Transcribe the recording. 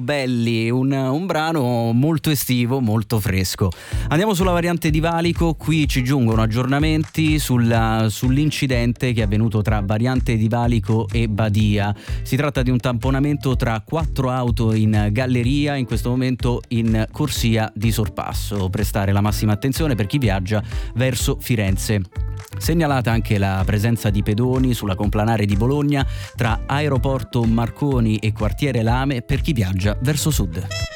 Belli, un brano molto estivo, molto fresco. Andiamo sulla variante di Valico, qui ci giungono aggiornamenti sull'incidente che è avvenuto tra variante di Valico e Badia. Si tratta di un tamponamento tra 4 auto in galleria, in questo momento in corsia di sorpasso. Prestare la massima attenzione per chi viaggia verso Firenze. Segnalata anche la presenza di pedoni sulla complanare di Bologna tra Aeroporto Marconi e Quartiere Lame per chi viaggia verso sud.